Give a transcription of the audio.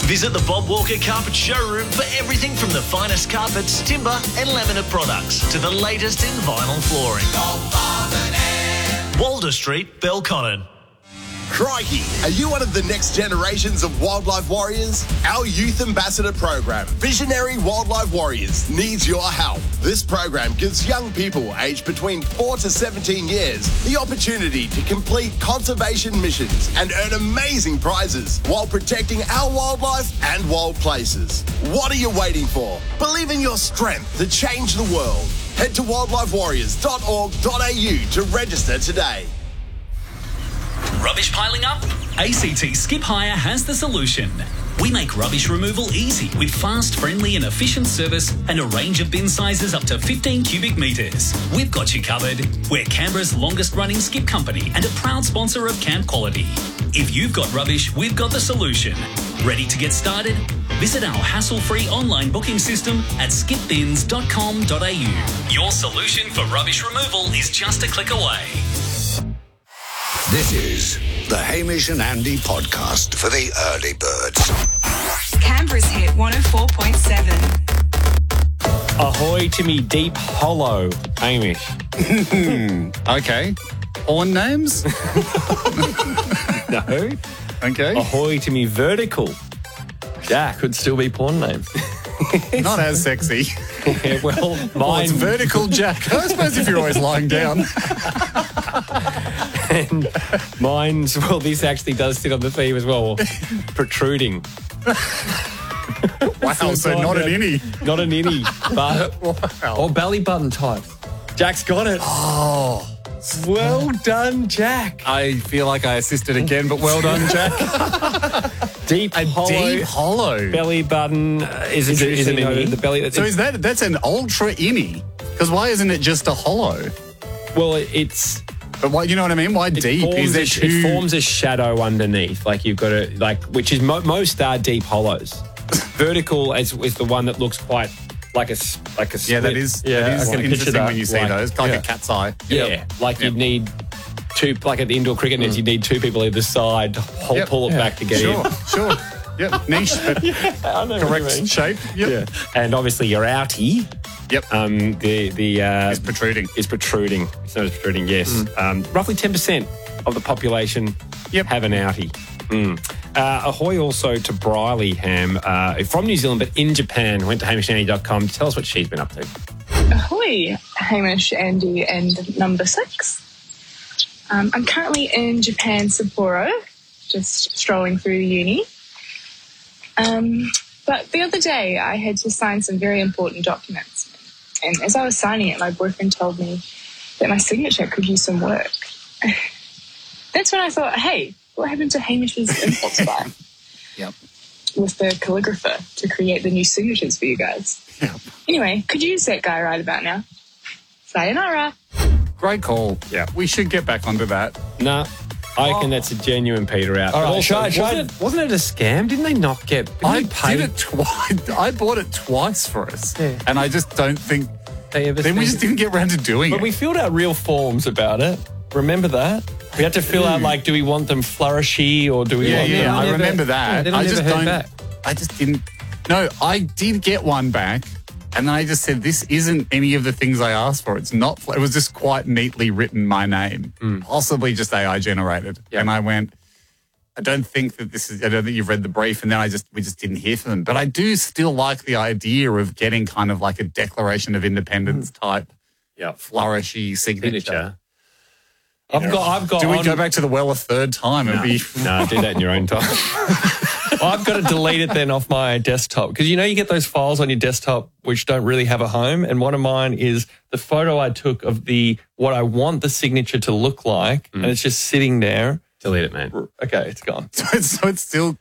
Visit the Bob Walker Carpet Showroom for everything from the finest carpets, timber and laminate products to the latest in vinyl flooring. Walder Street, Belconnen. Crikey, are you one of the next generations of wildlife warriors? Our Youth Ambassador program, Visionary Wildlife Warriors, needs your help. This program gives young people aged between 4 to 17 years the opportunity to complete conservation missions and earn amazing prizes while protecting our wildlife and wild places. What are you waiting for? Believe in your strength to change the world. Head to wildlifewarriors.org.au to register today. Rubbish piling up? ACT Skip Hire has the solution. We make rubbish removal easy with fast, friendly and efficient service and a range of bin sizes up to 15 cubic metres. We've got you covered. We're Canberra's longest running skip company and a proud sponsor of Camp Quality. If you've got rubbish, we've got the solution. Ready to get started? Visit our hassle-free online booking system at skipbins.com.au. Your solution for rubbish removal is just a click away. This is the Hamish and Andy podcast for the early birds. Canberra's hit 104.7. Ahoy to me deep hollow, Hamish. Okay. Porn names? No. Okay. Ahoy to me vertical. Jack. Could still be porn names. Not as sexy. Yeah, well, Well, it's mine, vertical Jack. I suppose if you're always lying down. and mine's, well, this actually does sit on the theme as well. Protruding. Wow, so not an innie. Not an innie, but Or belly button type. Jack's got it. Oh, Well done, Jack. I feel like I assisted again, but well done, Jack. Deep hollow. Deep hollow. Belly button is an innie. The belly. So that's an ultra innie? Because why isn't it just a hollow? Well, it's... But why? You know what I mean? Why deep? Is there two? It forms a shadow underneath. Like you've got to, like, which is most are deep hollows. Vertical is the one that looks quite like a split. Yeah, that is Yeah, I can picture interesting that. when you see Like- those. Like a cat's eye. Yeah, like you'd need two, like at the indoor cricket nets, you'd need two people either side to pull it back to get in. Sure. Yep. Niche, but I know correct shape. Yep. Yeah, and obviously your outie. Yep. Is protruding. Is protruding. It's not as protruding. Yes. Roughly 10% of the population have an outie. Ahoy also to Briley Ham from New Zealand, but in Japan. Went to hamishandy.com. Tell us what she's been up to. Ahoy, Hamish, Andy, and number 6. I'm currently in Japan, Sapporo, just strolling through uni. But the other day, I had to sign some very important documents. And as I was signing it, my boyfriend told me that my signature could use some work. That's when I thought, hey, what happened to Hamish's impulse buy? Yep. With the calligrapher to create the new signatures for you guys. Yep. Anyway, could use that guy right about now. Sayonara. Great call. Yeah. We should get back onto that. Nah, I reckon that's a genuine Peter out. All right, Also, wasn't wasn't it a scam? Didn't they not get... I did it twice. I bought it twice for us. Yeah. And I just don't think... They ever Then we seen just didn't get around to doing But it. we filled out real forms about it. Remember that? We had to fill out, like, do we want them flourishy or do we want them... I remember that. then I I never just heard don't... back. I just didn't... No, I did get one back. And then I just said, this isn't any of the things I asked for. It's not... It was just quite neatly written, my name. Possibly just AI generated. Yep. And I went... I don't think that this is... I don't think you've read the brief. And then we just didn't hear from them. But I do still like the idea of getting kind of like a Declaration of Independence type flourishy signature. I've got... Do we go back to the well a third time? It'd be... No, do that in your own time. I've got to delete it then off my desktop because you get those files on your desktop which don't really have a home, and one of mine is the photo I took of what I want the signature to look like, and it's just sitting there. Delete it, man. Okay, it's gone. So it's still